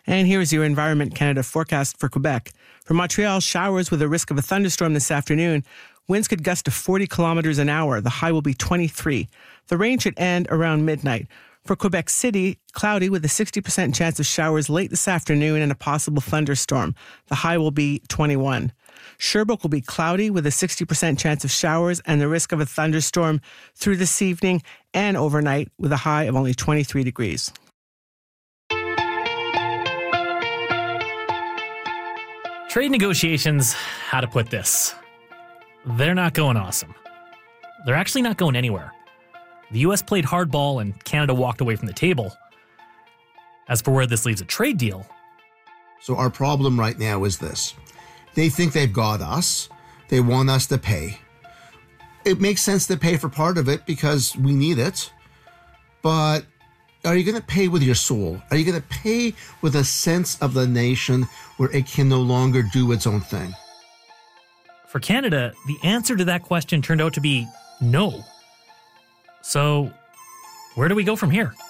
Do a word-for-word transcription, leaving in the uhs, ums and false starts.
And here is your Environment Canada forecast for Quebec. For Montreal, showers with a risk of a thunderstorm this afternoon. Winds could gust to forty kilometers an hour. The high will be twenty-three. The rain should end around midnight. For Quebec City, cloudy with a sixty percent chance of showers late this afternoon and a possible thunderstorm. The high will be twenty-one. Sherbrooke will be cloudy with a sixty percent chance of showers and the risk of a thunderstorm through this evening and overnight with a high of only twenty-three degrees. Trade negotiations, how to put this? They're not going awesome. They're actually not going anywhere. The U S played hardball and Canada walked away from the table. As for where this leaves a trade deal... So our problem right now is this. They think they've got us. They want us to pay. It makes sense to pay for part of it because we need it. But are you going to pay with your soul? Are you going to pay with a sense of the nation where it can no longer do its own thing? For Canada, the answer to that question turned out to be no. So, where do we go from here?